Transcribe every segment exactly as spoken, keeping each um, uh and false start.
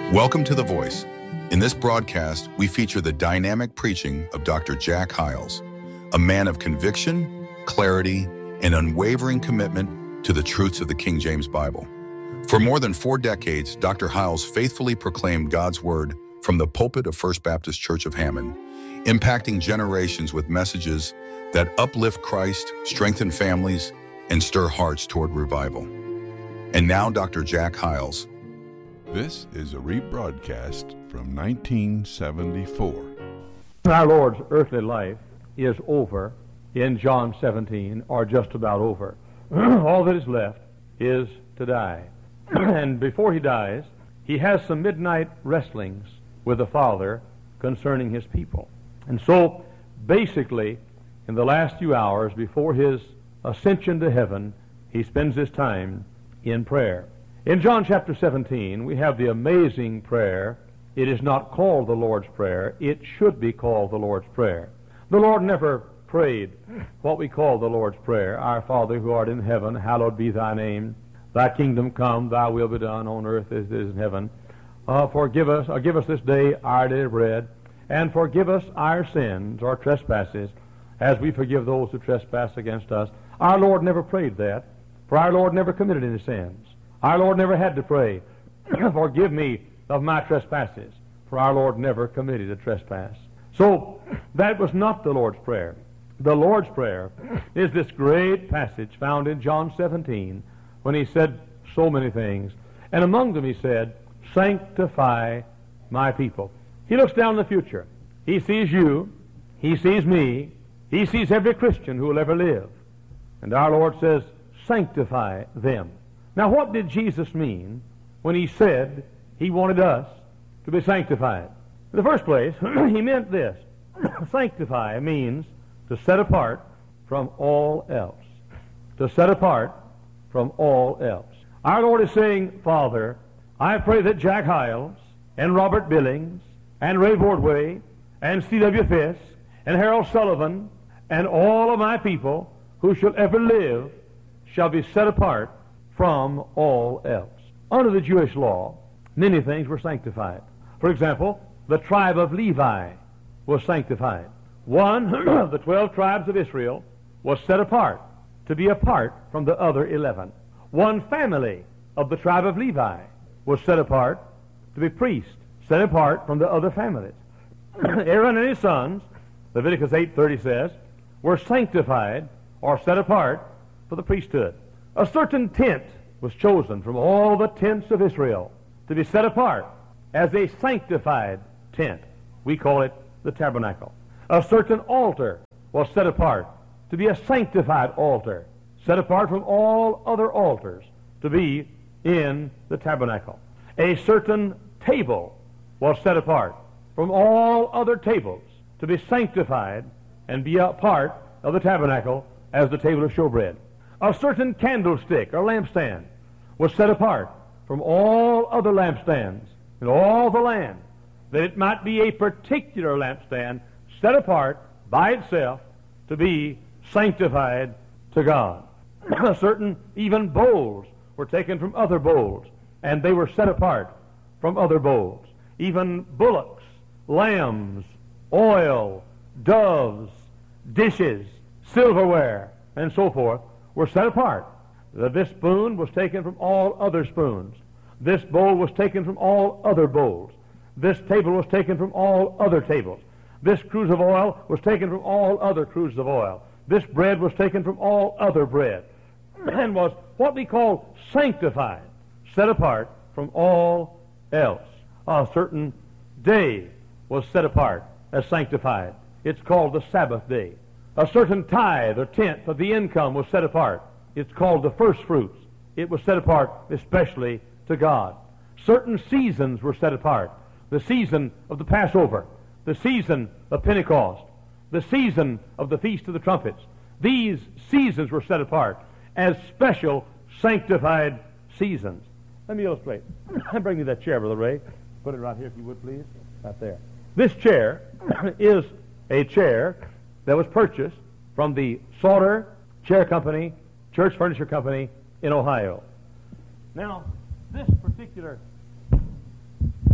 Welcome to The Voice. In this broadcast, we feature the dynamic preaching of Doctor Jack Hyles, a man of conviction, clarity, and unwavering commitment to the truths of the King James Bible. For more than four decades, Doctor Hyles faithfully proclaimed God's Word from the pulpit of First Baptist Church of Hammond, impacting generations with messages that uplift Christ, strengthen families, and stir hearts toward revival. And now, Doctor Jack Hyles. This is a rebroadcast from nineteen seventy-four. Our Lord's earthly life is over in John seventeen, or just about over. All that is left is to die. And before he dies, he has some midnight wrestlings with the Father concerning his people. And so, basically, in the last few hours before his ascension to heaven, he spends his time in prayer. In John chapter seventeen, we have the amazing prayer. It is not called the Lord's Prayer. It should be called the Lord's Prayer. The Lord never prayed what we call the Lord's Prayer. Our Father who art in heaven, hallowed be thy name. Thy kingdom come, thy will be done on earth as it is in heaven. Uh, forgive us, or give us this day our daily bread, and forgive us our sins or trespasses, as we forgive those who trespass against us. Our Lord never prayed that, for our Lord never committed any sins. Our Lord never had to pray, forgive me of my trespasses, for our Lord never committed a trespass. So that was not the Lord's Prayer. The Lord's Prayer is this great passage found in John seventeen, when he said so many things. And among them he said, sanctify my people. He looks down in the future. He sees you. He sees me. He sees every Christian who will ever live. And our Lord says, sanctify them. Now, what did Jesus mean when he said he wanted us to be sanctified? In the first place, he meant this. Sanctify means to set apart from all else. To set apart from all else. Our Lord is saying, Father, I pray that Jack Hyles and Robert Billings and Ray Bordway and C W Fisk and Harold Sullivan and all of my people who shall ever live shall be set apart from all else. Under the Jewish law, many things were sanctified. For example, the tribe of Levi was sanctified. One of the twelve tribes of Israel was set apart to be apart from the other eleven. One family of the tribe of Levi was set apart to be priests, set apart from the other families. Aaron and his sons, Leviticus eight thirty says, were sanctified or set apart for the priesthood. A certain tent was chosen from all the tents of Israel to be set apart as a sanctified tent. We call it the tabernacle. A certain altar was set apart to be a sanctified altar, set apart from all other altars to be in the tabernacle. A certain table was set apart from all other tables to be sanctified and be a part of the tabernacle as the table of showbread. A certain candlestick or lampstand was set apart from all other lampstands in all the land, that it might be a particular lampstand set apart by itself to be sanctified to God. A certain even bowls were taken from other bowls, and they were set apart from other bowls. Even bullocks, lambs, oil, doves, dishes, silverware, and so forth were set apart. This spoon was taken from all other spoons. This bowl was taken from all other bowls. This table was taken from all other tables. This cruse of oil was taken from all other cruses of oil. This bread was taken from all other bread, and was what we call sanctified, set apart from all else. A certain day was set apart as sanctified. It's called the Sabbath day. A certain tithe or tenth of the income was set apart. It's called the first fruits. It was set apart especially to God. Certain seasons were set apart. The season of the Passover, the season of Pentecost, the season of the Feast of the Trumpets. These seasons were set apart as special sanctified seasons. Let me illustrate. Bring me that chair, Brother Ray. Put it right here if you would, please. Right there. This chair is a chair that was purchased from the Sauter Chair Company, Church Furniture Company in Ohio. Now, this particular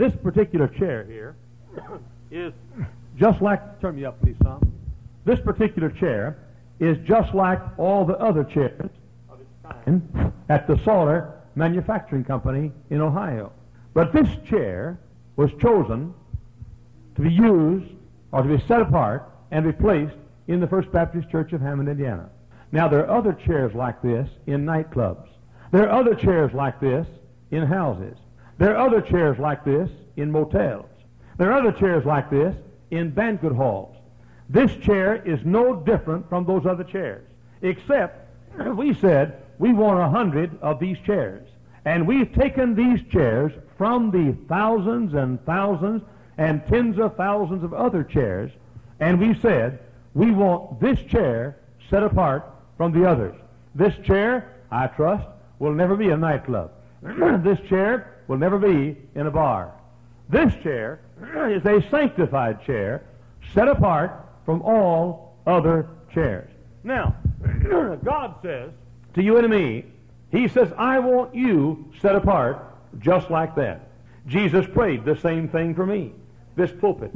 this particular chair here is just like, turn me up please, Tom. This particular chair is just like all the other chairs of its kind at the Sawyer Manufacturing Company in Ohio. But this chair was chosen to be used or to be set apart and be placed in the First Baptist Church of Hammond, Indiana. Now, there are other chairs like this in nightclubs. There are other chairs like this in houses. There are other chairs like this in motels. There are other chairs like this in banquet halls. This chair is no different from those other chairs, except we said we want a hundred of these chairs. And we've taken these chairs from the thousands and thousands and tens of thousands of other chairs, and we said we want this chair set apart from the others. This chair, I trust, will never be a nightclub. This chair will never be in a bar. This chair is a sanctified chair set apart from all other chairs. Now, God says to you and me, He says, I want you set apart just like that. Jesus prayed the same thing for me. This pulpit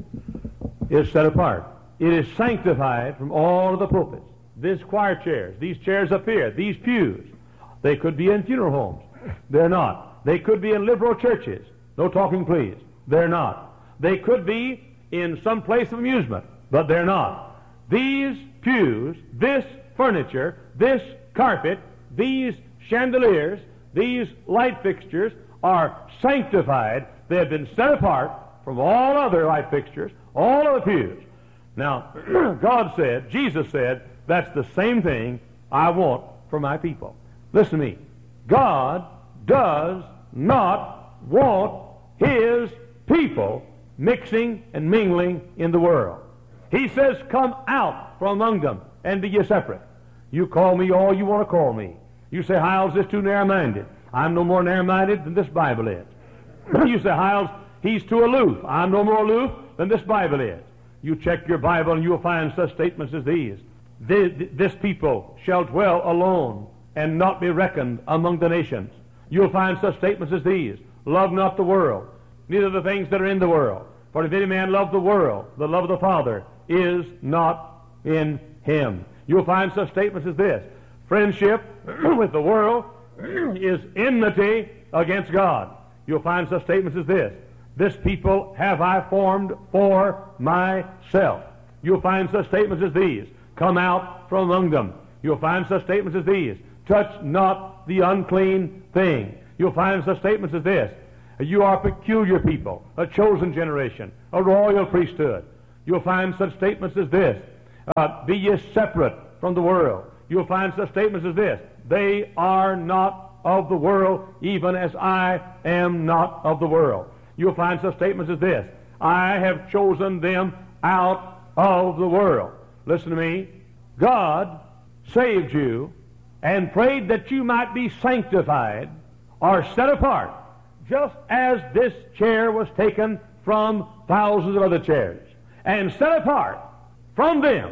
is set apart. It is sanctified from all of the pulpits. These choir chairs, these chairs up here, these pews, they could be in funeral homes. They're not. They could be in liberal churches. No talking, please. They're not. They could be in some place of amusement, but they're not. These pews, this furniture, this carpet, these chandeliers, these light fixtures are sanctified. They have been set apart from all other light fixtures, all of the pews. Now, God said, Jesus said, that's the same thing I want for my people. Listen to me. God does not want His people mixing and mingling in the world. He says, come out from among them and be ye separate. You call me all you want to call me. You say, Hiles is too narrow-minded. I'm no more narrow-minded than this Bible is. You say, Hiles, he's too aloof. I'm no more aloof than this Bible is. You check your Bible and you'll find such statements as these. This people shall dwell alone and not be reckoned among the nations. You'll find such statements as these. Love not the world, neither the things that are in the world. For if any man love the world, the love of the Father is not in him. You'll find such statements as this. Friendship with the world is enmity against God. You'll find such statements as this. This people have I formed for myself. You'll find such statements as these. Come out from among them. You'll find such statements as these. Touch not the unclean thing. You'll find such statements as this. You are a peculiar people, a chosen generation, a royal priesthood. You'll find such statements as this. Uh, be ye separate from the world. You'll find such statements as this. They are not of the world, even as I am not of the world. You'll find such statements as this. I have chosen them out of the world. Listen to me. God saved you and prayed that you might be sanctified or set apart, just as this chair was taken from thousands of other chairs and set apart from them.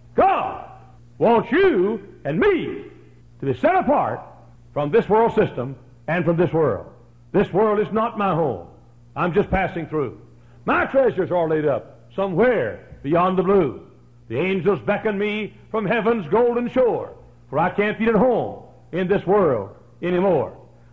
God wants you and me to be set apart from this world system and from this world. This world is not my home. I'm just passing through. My treasures are laid up somewhere beyond the blue. The angels beckon me from heaven's golden shore, for I can't be at home in this world anymore.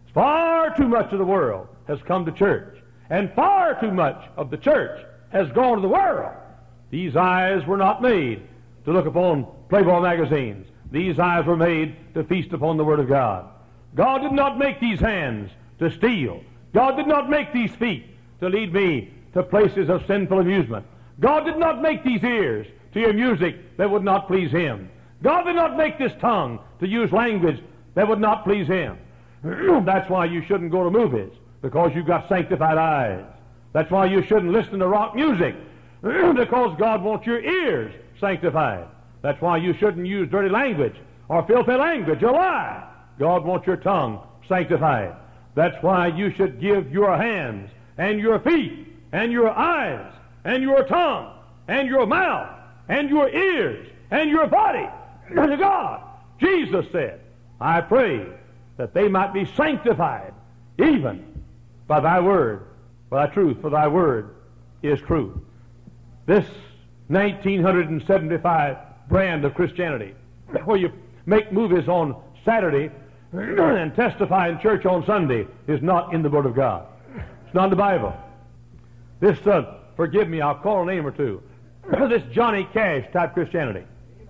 Far too much of the world has come to church, and far too much of the church has gone to the world. These eyes were not made to look upon Playboy magazines. These eyes were made to feast upon the Word of God. God did not make these hands to steal. God did not make these feet to lead me to places of sinful amusement. God did not make these ears to hear music that would not please Him. God did not make this tongue to use language that would not please Him. That's why you shouldn't go to movies, because you've got sanctified eyes. That's why you shouldn't listen to rock music, because God wants your ears sanctified. That's why you shouldn't use dirty language or filthy language or lie. God wants your tongue sanctified. That's why you should give your hands and your feet and your eyes and your tongue and your mouth and your ears and your body to God. Jesus said, I pray that they might be sanctified even by thy word. for thy truth, for thy word is truth. This nineteen seventy-five brand of Christianity, where you make movies on Saturday and testify in church on Sunday, is not in the Word of God. It's not in the Bible. This, uh, forgive me, I'll call a name or two. This Johnny Cash type Christianity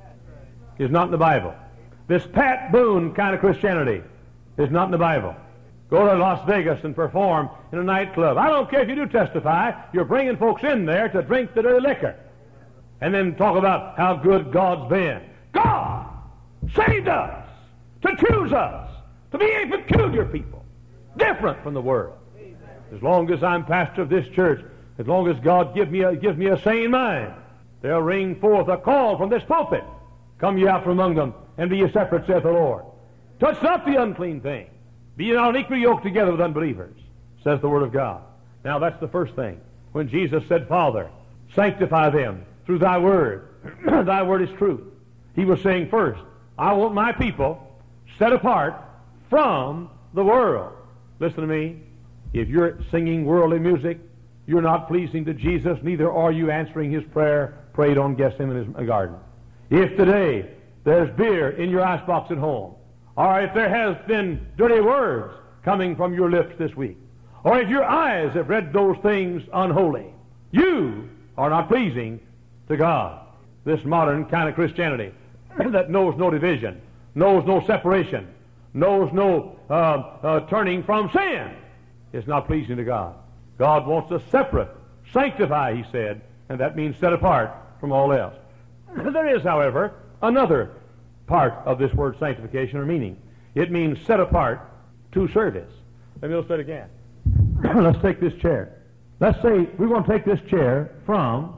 is not in the Bible. This Pat Boone kind of Christianity is not in the Bible. Go to Las Vegas and perform in a nightclub. I don't care if you do testify, you're bringing folks in there to drink the dirty liquor and then talk about how good God's been. God saved us to choose us to be a peculiar people, different from the world. As long as I'm pastor of this church, as long as God give me a, gives me a sane mind, they'll ring forth a call from this pulpit. Come ye out from among them, and be ye separate, saith the Lord. Touch not the unclean thing. Be ye not unequally yoked together with unbelievers, says the Word of God. Now that's the first thing. When Jesus said, Father, sanctify them through thy word. Thy word is truth. He was saying first, I want my people set apart from the world. Listen to me. If you're singing worldly music, you're not pleasing to Jesus, neither are you answering his prayer prayed on Gethsemane garden. If today there's beer in your icebox at home, or if there has been dirty words coming from your lips this week, or if your eyes have read those things unholy, you are not pleasing to God. This modern kind of Christianity that knows no division, knows no separation, knows no uh, uh, turning from sin, is not pleasing to God. God wants us separate, sanctify, he said, and that means set apart from all else. There is, however, another part of this word sanctification or meaning. It means set apart to service. Let me illustrate again. Let's take this chair. Let's say we're going to take this chair from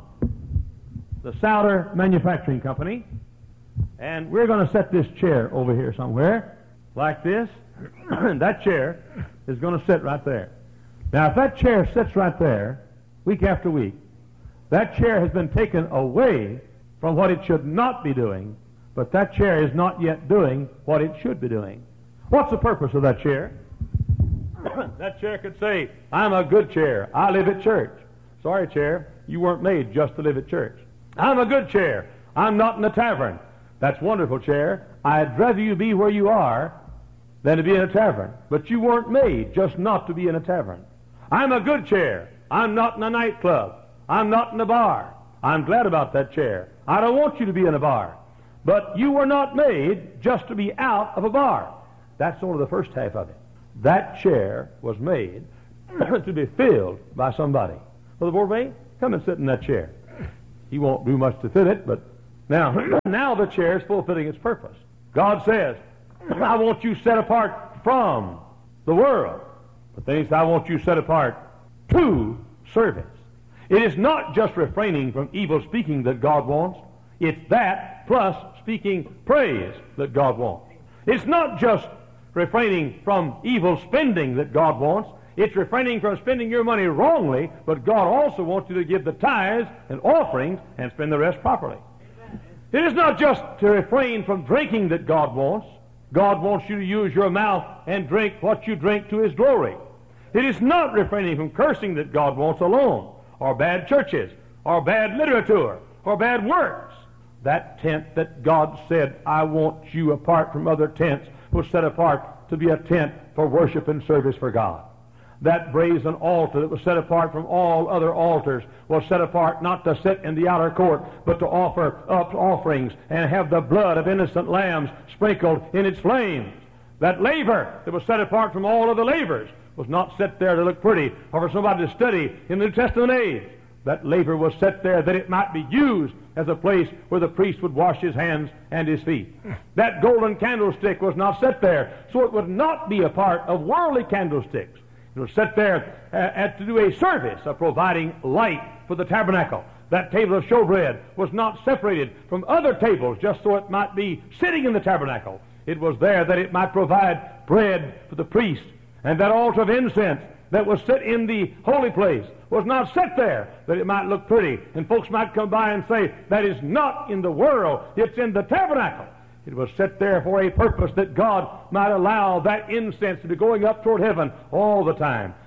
the Souter Manufacturing Company, and we're going to set this chair over here somewhere, like this, and that chair is going to sit right there. Now, if that chair sits right there, week after week, that chair has been taken away from what it should not be doing, but that chair is not yet doing what it should be doing. What's the purpose of that chair? That chair could say, I'm a good chair. I live at church. Sorry, chair, you weren't made just to live at church. I'm a good chair. I'm not in a tavern. That's wonderful, chair. I'd rather you be where you are than to be in a tavern. But you weren't made just not to be in a tavern. I'm a good chair. I'm not in a nightclub. I'm not in a bar. I'm glad about that chair. I don't want you to be in a bar. But you were not made just to be out of a bar. That's only the first half of it. That chair was made to be filled by somebody. Brother Borbay, come and sit in that chair. He won't do much to fit it, but now, now the chair is fulfilling its purpose. God says, I want you set apart from the world. But then he says, I want you set apart to service. It is not just refraining from evil speaking that God wants. It's that plus speaking praise that God wants. It's not just refraining from evil spending that God wants. It's refraining from spending your money wrongly, but God also wants you to give the tithes and offerings and spend the rest properly. It is not just to refrain from drinking that God wants. God wants you to use your mouth and drink what you drink to his glory. It is not refraining from cursing that God wants alone, or bad churches, or bad literature, or bad works. That tent that God said, I want you apart from other tents, was set apart to be a tent for worship and service for God. That brazen altar that was set apart from all other altars was set apart not to sit in the outer court, but to offer up offerings and have the blood of innocent lambs sprinkled in its flames. That laver that was set apart from all other lavers was not set there to look pretty or for somebody to study in the New Testament age. That laver was set there that it might be used as a place where the priest would wash his hands and his feet. That golden candlestick was not set there so it would not be a part of worldly candlesticks. It was set there uh, at, to do a service of providing light for the tabernacle. That table of showbread was not separated from other tables just so it might be sitting in the tabernacle. It was there that it might provide bread for the priest. And that altar of incense that was set in the holy place was not set there that it might look pretty and folks might come by and say, that is not in the world, it's in the tabernacle. It was set there for a purpose that God might allow that incense to be going up toward heaven all the time.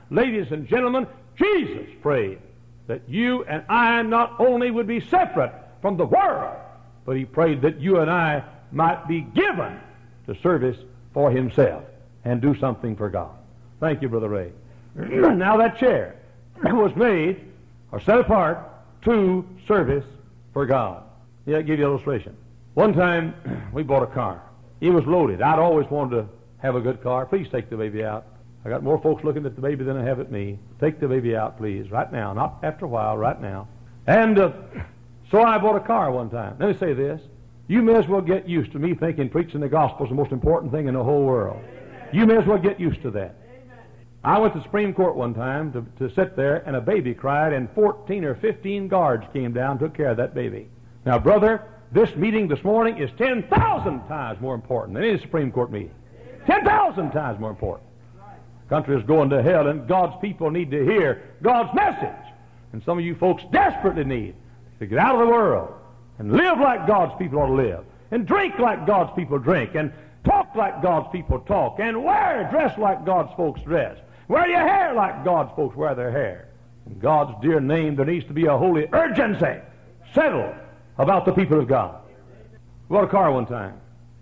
ladies and gentlemen, Jesus prayed that you and I not only would be separate from the world, but he prayed that you and I might be given to service for himself and do something for God. Thank you, Brother Ray. Now that chair was made or set apart to service for God. Yeah, I'll give you an illustration. One time we bought a car. It was loaded. I'd always wanted to have a good car. Please take the baby out. I got more folks looking at the baby than I have at me. Take the baby out, please, right now. Not after a while, right now. And uh, so I bought a car one time. Let me say this. You may as well get used to me thinking preaching the gospel is the most important thing in the whole world. You may as well get used to that. I went to the Supreme Court one time to, to sit there, and a baby cried, and fourteen or fifteen guards came down and took care of that baby. Now, brother, this meeting this morning is ten thousand times more important than any Supreme Court meeting. ten thousand times more important. The country is going to hell, and God's people need to hear God's message. And some of you folks desperately need to get out of the world and live like God's people ought to live, and drink like God's people drink, and talk like God's people talk, and wear, dress like God's folks dress. Wear your hair like God's folks wear their hair. In God's dear name, there needs to be a holy urgency settled about the people of God. We bought a car one time.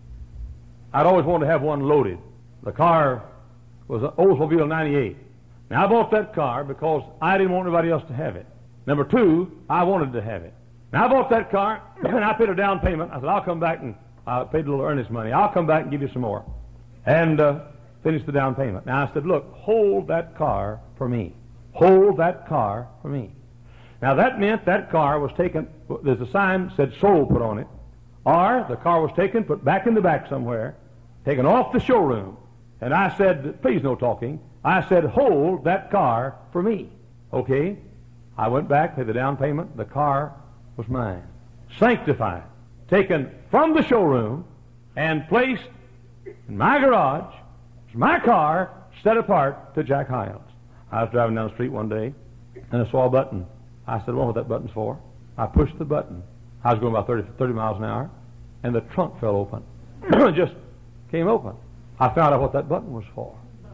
I'd always wanted to have one loaded. The car was an Oldsmobile ninety-eight. Now, I bought that car because I didn't want anybody else to have it. Number two, I wanted to have it. Now, I bought that car, and I paid a down payment. I said, I'll come back, and I paid a little earnest money. I'll come back and give you some more. And uh, finished the down payment. Now, I said, look, hold that car for me. Hold that car for me. Now, that meant that car was taken, there's a sign that said sold put on it, or the car was taken, put back in the back somewhere, taken off the showroom. And I said, please no talking. I said, hold that car for me. Okay? I went back, paid the down payment. The car was mine. Sanctified. Taken from the showroom and placed in my garage. It's my car, set apart to Jack Hyles. I was driving down the street one day, and I saw a button. I said, I wonder what that button's for. I pushed the button. I was going about thirty, thirty miles an hour, and the trunk fell open. It just came open. I found out what that button was for.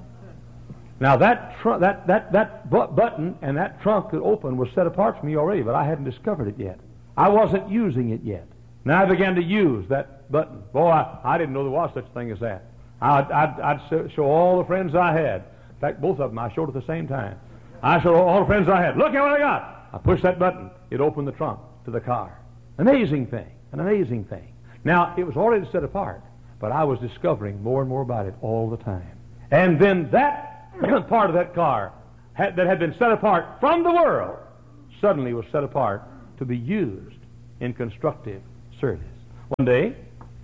Now, that tr- that that that bu- button and that trunk that opened was set apart for me already, but I hadn't discovered it yet. I wasn't using it yet. Now I began to use that button. Boy, I, I didn't know there was such a thing as that. I'd, I'd, I'd show all the friends I had. In fact, both of them I showed at the same time. I showed all the friends I had. Look at what I got. I pushed that button. It opened the trunk to the car. Amazing thing. An amazing thing. Now, it was already set apart, but I was discovering more and more about it all the time. And then that part of that car had, that had been set apart from the world suddenly was set apart to be used in constructive service. One day,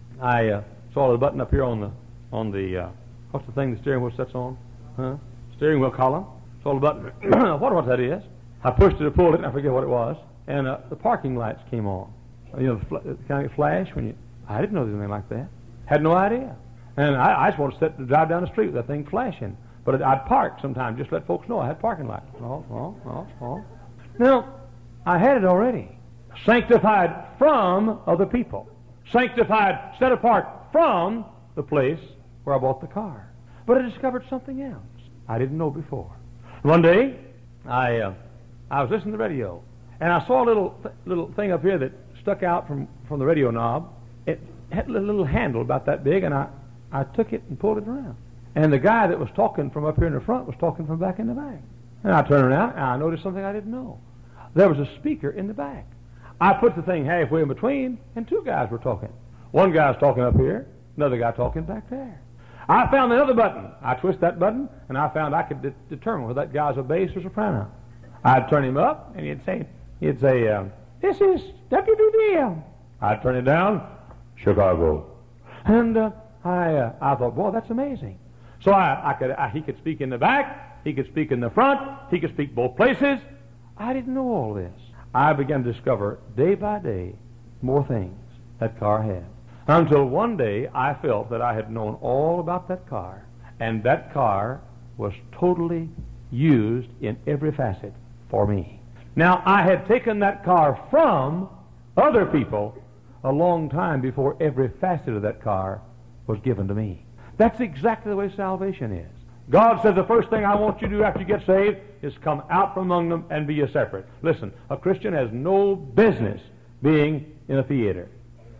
I uh, saw the button up here on the, on the uh, what's the thing the steering wheel sets on? Huh? Steering wheel column. Saw the button. I wonder what that is. I pushed it or pulled it, and I forget what it was, and uh, the parking lights came on. You know, the fl- kind of flash when you... I didn't know there was anything like that. Had no idea. And I, I just wanted to sit, to drive down the street with that thing flashing. But I'd park sometimes, just let folks know I had parking lights. Oh, oh, oh, oh. Now, I had it already. Sanctified from other people. Sanctified, set apart from the place where I bought the car. But I discovered something else I didn't know before. One day, I uh, I was listening to the radio, and I saw a little th- little thing up here that stuck out from, from the radio knob. It had a little handle about that big, and I, I took it and pulled it around. And the guy that was talking from up here in the front was talking from back in the back. And I turned around, and I noticed something I didn't know. There was a speaker in the back. I put the thing halfway in between, and two guys were talking. One guy was talking up here, another guy talking back there. I found another button. I twist that button, and I found I could de- determine whether that guy's a bass or soprano. I'd turn him up, and he'd say, he'd say, um, "This is W B B M." I'd turn it down, "Chicago." And uh, I, uh, I thought, boy, that's amazing. So I, I could, I, he could speak in the back, he could speak in the front, he could speak both places. I didn't know all this. I began to discover day by day more things that car had. Until one day I felt that I had known all about that car, and that car was totally used in every facet for me. Now, I had taken that car from other people a long time before every facet of that car was given to me. That's exactly the way salvation is. God says the first thing I want you to do after you get saved is come out from among them and be a separate. Listen, a Christian has no business being in a theater.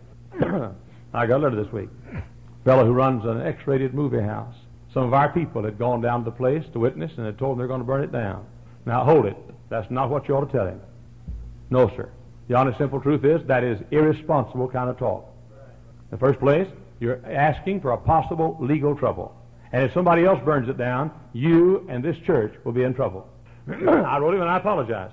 I got a letter this week. A fellow who runs an X-rated movie house. Some of our people had gone down to the place to witness and had told him they're going to burn it down. Now, hold it. That's not what you ought to tell him. No, sir. The honest, simple truth is that is irresponsible kind of talk. In the first place, you're asking for a possible legal trouble. And if somebody else burns it down, you and this church will be in trouble. I wrote him and I apologized.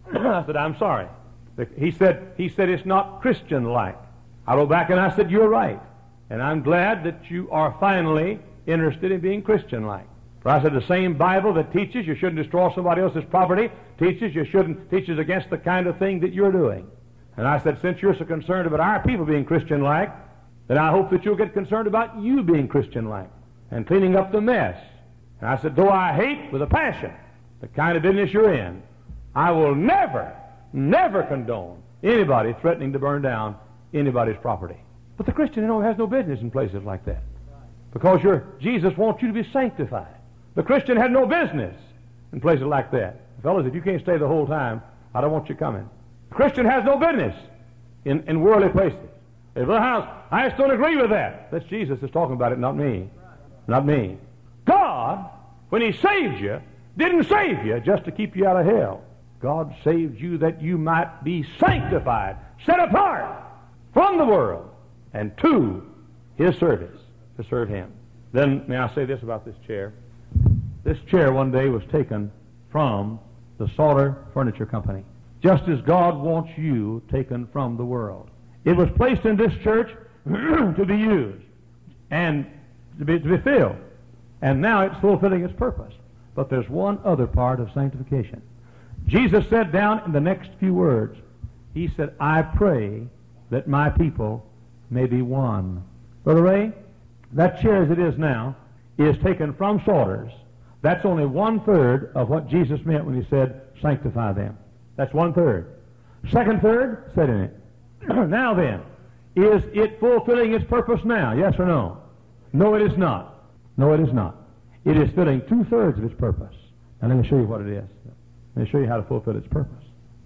I said, I'm sorry. He said, he said it's not Christian-like. I wrote back and I said, you're right. And I'm glad that you are finally interested in being Christian-like. For I said the same Bible that teaches you shouldn't destroy somebody else's property teaches you shouldn't teaches against the kind of thing that you're doing. And I said, since you're so concerned about our people being Christian-like, then I hope that you'll get concerned about you being Christian-like and cleaning up the mess. And I said, though I hate with a passion the kind of business you're in, I will never, never condone anybody threatening to burn down anybody's property. But the Christian, you know, has no business in places like that. Because you're, Jesus wants you to be sanctified. The Christian had no business in places like that. Fellas, if you can't stay the whole time, I don't want you coming. The Christian has no business in, in worldly places. If the house, I just don't agree with that. That's Jesus that's talking about it, not me. Not me. God, when He saved you, didn't save you just to keep you out of hell. God saved you that you might be sanctified, set apart from the world and to His service, to serve Him. Then, may I say this about this chair? This chair one day was taken from the Salter Furniture Company, just as God wants you taken from the world. It was placed in this church to be used and to be, to be filled. And now it's fulfilling its purpose. But there's one other part of sanctification. Jesus said down in the next few words, He said, I pray that my people may be one. Brother Ray, that chair as it is now is taken from Salter's. That's only one-third of what Jesus meant when He said, sanctify them. That's one-third. Second third, set in it. Now then, is it fulfilling its purpose now? Yes or no? No, it is not. No, it is not. It is filling two-thirds of its purpose. Now let me show you what it is. Let me show you how to fulfill its purpose.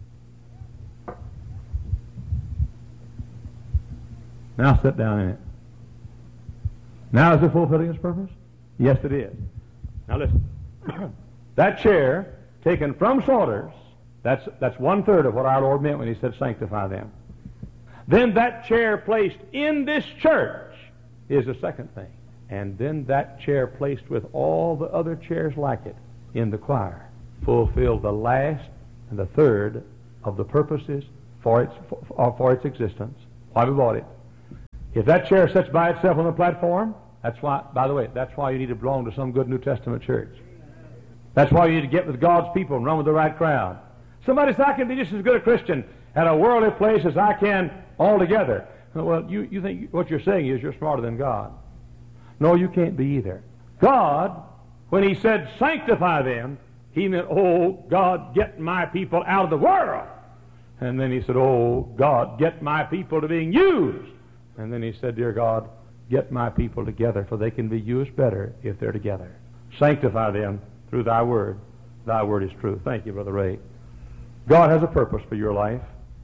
Now sit down in it. Now is it fulfilling its purpose? Yes, it is. Now listen. That chair taken from Salter's, that's, that's one-third of what our Lord meant when He said sanctify them. Then that chair placed in this church is the second thing. And then that chair placed with all the other chairs like it in the choir fulfilled the last and the third of the purposes for its, for, for its existence. Why we bought it. If that chair sits by itself on the platform, that's why, by the way, that's why you need to belong to some good New Testament church. That's why you need to get with God's people and run with the right crowd. Somebody says, I can be just as good a Christian at a worldly place as I can altogether. Well, you, you think what you're saying is you're smarter than God. No, you can't be either. God, when He said sanctify them, He meant, oh, God, get my people out of the world. And then He said, oh, God, get my people to being used. And then He said, dear God, get my people together, for they can be used better if they're together. Sanctify them through Thy word. Thy word is true. Thank you, Brother Ray. God has a purpose for your life.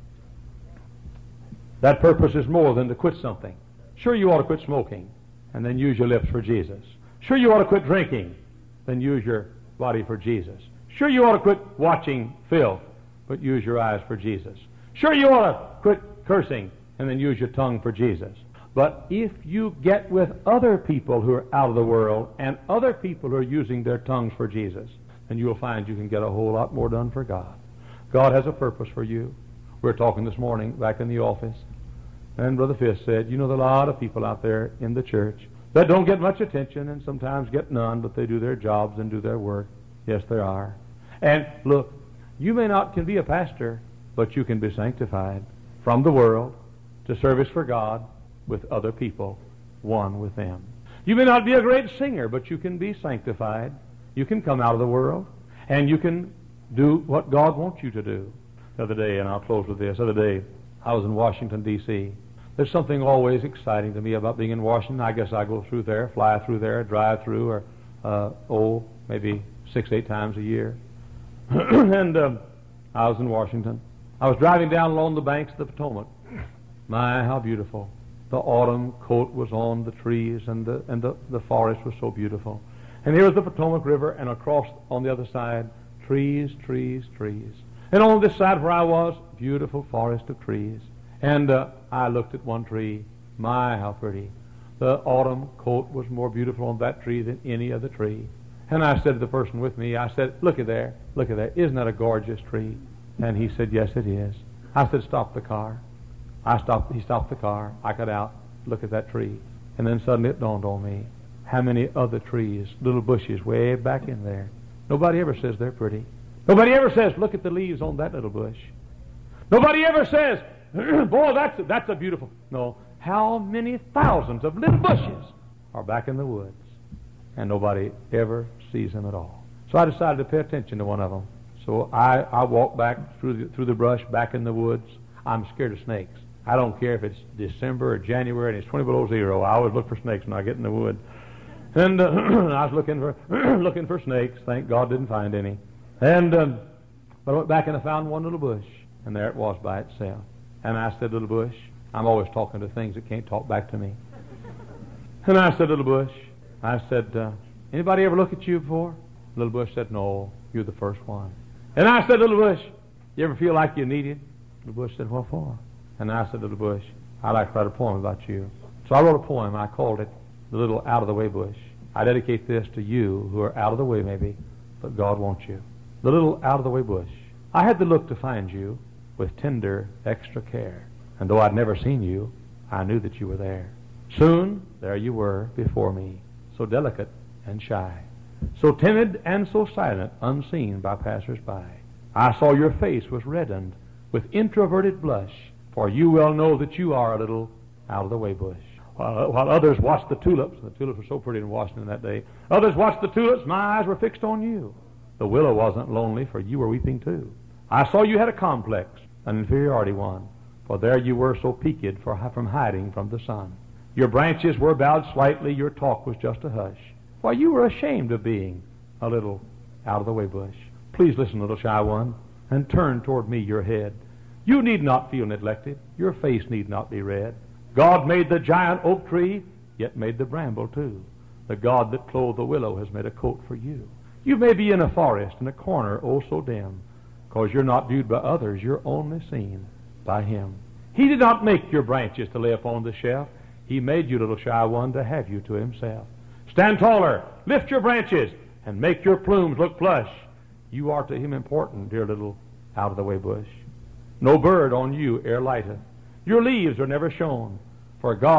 That purpose is more than to quit something. Sure, you ought to quit smoking and then use your lips for Jesus. Sure, you ought to quit drinking, then use your body for Jesus. Sure, you ought to quit watching filth, but use your eyes for Jesus. Sure, you ought to quit cursing and then use your tongue for Jesus. But if you get with other people who are out of the world and other people who are using their tongues for Jesus, then you'll find you can get a whole lot more done for God. God has a purpose for you. We were talking this morning back in the office, and Brother Fisk said, you know, there are a lot of people out there in the church that don't get much attention and sometimes get none, but they do their jobs and do their work. Yes, there are. And look, you may not can be a pastor, but you can be sanctified from the world to service for God with other people, one with them. You may not be a great singer, but you can be sanctified. You can come out of the world, and you can do what God wants you to do. The other day, and I'll close with this, the other day, I was in Washington, D C There's something always exciting to me about being in Washington. I guess I go through there, fly through there, drive through, or uh, oh, maybe six, eight times a year. and um, I was in Washington. I was driving down along the banks of the Potomac. My, how beautiful. The autumn coat was on the trees, and the and the, the forest was so beautiful. And here was the Potomac River, and across on the other side, trees, trees, trees. And on this side where I was, beautiful forest of trees. And uh, I looked at one tree. My, how pretty. The autumn coat was more beautiful on that tree than any other tree. And I said to the person with me, I said, look at there, look at there. Isn't that a gorgeous tree? And he said, yes, it is. I said, stop the car. I stopped. He stopped the car. I got out, look at that tree. And then suddenly it dawned on me, how many other trees, little bushes way back in there. Nobody ever says they're pretty. Nobody ever says, look at the leaves on that little bush. Nobody ever says, boy, that's, that's a beautiful... No. How many thousands of little bushes are back in the woods, and nobody ever sees them at all. So I decided to pay attention to one of them. So I, I walked back through the, through the brush back in the woods. I'm scared of snakes. I don't care if it's December or January and it's twenty below zero. I always look for snakes when I get in the wood. And uh, I was looking for looking for snakes. Thank God didn't find any. And um, but I went back and I found one little bush, and there it was by itself. And I said, little bush, I'm always talking to things that can't talk back to me. And I said, little bush, I said, uh, anybody ever look at you before? Little bush said, no, you're the first one. And I said, little bush, you ever feel like you needed? Little bush said, what for? And I said, little bush, I'd like to write a poem about you. So I wrote a poem. I called it The Little Out-of-the-Way Bush. I dedicate this to you who are out of the way maybe, but God wants you. The little out-of-the-way bush. I had to look to find you with tender extra care. And though I'd never seen you, I knew that you were there. Soon, there you were before me, so delicate and shy, so timid and so silent, unseen by passers-by. I saw your face was reddened with introverted blush, for you well know that you are a little out-of-the-way bush. While, while others watched the tulips, the tulips were so pretty in Washington that day, others watched the tulips, my eyes were fixed on you. The willow wasn't lonely, for you were weeping too. I saw you had a complex, an inferiority one, for there you were so peaked for, from hiding from the sun. Your branches were bowed slightly, your talk was just a hush, for you were ashamed of being a little out-of-the-way bush. Please listen, little shy one, and turn toward me your head. You need not feel neglected, your face need not be red. God made the giant oak tree, yet made the bramble too. The God that clothed the willow has made a coat for you. You may be in a forest, in a corner oh so dim, because you're not viewed by others, you're only seen by Him. He did not make your branches to lay upon the shelf. He made you, little shy one, to have you to Himself. Stand taller, lift your branches, and make your plumes look plush. You are to Him important, dear little out-of-the-way bush. No bird on you e'er lighteth. Your leaves are never shown, for God